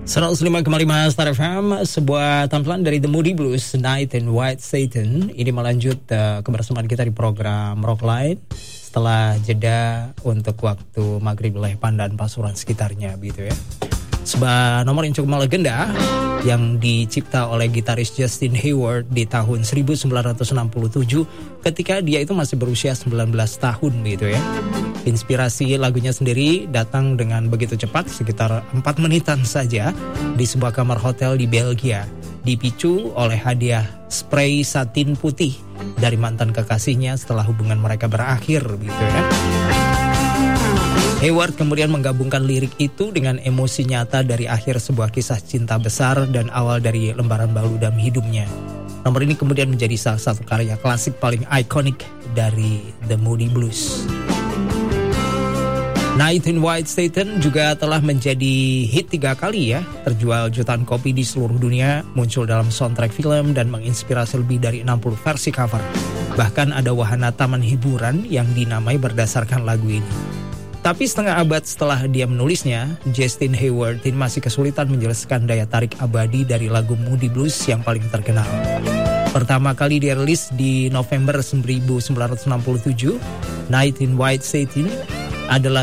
105,5 Star FM, sebuah tampilan dari The Moody Blues, Night in White Satan. Ini melanjut kebersamaan kita di program Rockline setelah jeda untuk waktu maghrib wilayah Pandan, Pasuruan sekitarnya gitu ya. Sebuah nomor yang cukup melegenda yang dicipta oleh gitaris Justin Hayward di tahun 1967 ketika dia itu masih berusia 19 tahun gitu ya. Inspirasi lagunya sendiri datang dengan begitu cepat, sekitar 4 menitan saja di sebuah kamar hotel di Belgia, dipicu oleh hadiah spray satin putih dari mantan kekasihnya setelah hubungan mereka berakhir gitu ya. Hayward kemudian menggabungkan lirik itu dengan emosi nyata dari akhir sebuah kisah cinta besar dan awal dari lembaran baru dalam hidupnya. Nomor ini kemudian menjadi salah satu karya klasik paling ikonik dari The Moody Blues. Night in White Satan juga telah menjadi hit 3 kali ya, terjual jutaan kopi di seluruh dunia, muncul dalam soundtrack film dan menginspirasi lebih dari 60 versi cover. Bahkan ada wahana taman hiburan yang dinamai berdasarkan lagu ini. Tapi setengah abad setelah dia menulisnya, Justin Hayward masih kesulitan menjelaskan daya tarik abadi dari lagu Moody Blues yang paling terkenal. Pertama kali dirilis di November 1967, Night in White Satan adalah